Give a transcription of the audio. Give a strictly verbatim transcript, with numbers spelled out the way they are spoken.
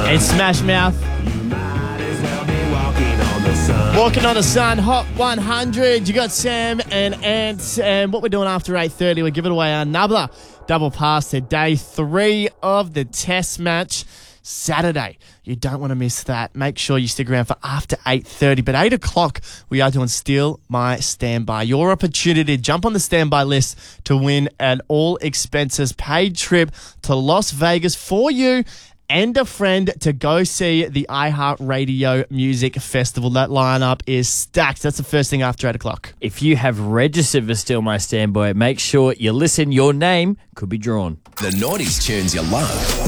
It's Smash Mouth. Walking on the Sun, Hot one hundred. You got Sam and Ant. And what we're doing after eight thirty, we're giving away another double pass to day three of the test match. Saturday. You don't want to miss that. Make sure you stick around for after eight thirty. But eight o'clock, we are doing Steal My Standby. Your opportunity to jump on the standby list to win an all-expenses paid trip to Las Vegas for you and a friend to go see the iHeartRadio Music Festival. That lineup is stacked. That's the first thing after eight o'clock. If you have registered for Steal My Standby, make sure you listen. Your name could be drawn. The nineties tunes you love.